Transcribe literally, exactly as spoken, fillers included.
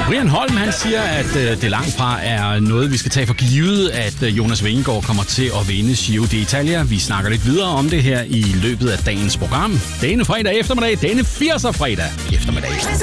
Brian Holm, han siger, at øh, det langt fra er noget, vi skal tage for givet, at øh, Jonas Vingegaard kommer til at vinde Giro d'Italia. Vi snakker lidt videre om det her i løbet af dagens program. Denne fredag eftermiddag, denne firser fredag eftermiddag.